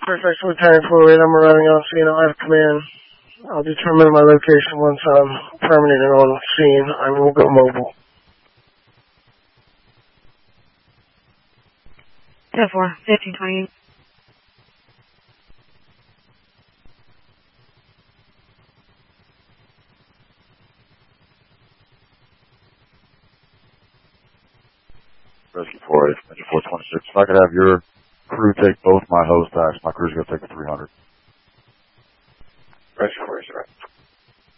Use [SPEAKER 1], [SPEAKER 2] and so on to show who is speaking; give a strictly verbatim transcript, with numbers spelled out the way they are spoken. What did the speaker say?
[SPEAKER 1] Perfect, Lieutenant Floyd. I'm arriving on scene. I have command. I'll determine my location once I'm permanent on scene. I will go mobile.
[SPEAKER 2] ten four, fifteen twenty-eight.
[SPEAKER 3] Rescue four eight, Engine four twenty-six. If I could have your crew take both my hose packs, my crew's going to take the three hundred.
[SPEAKER 4] Rescue four eight, sir.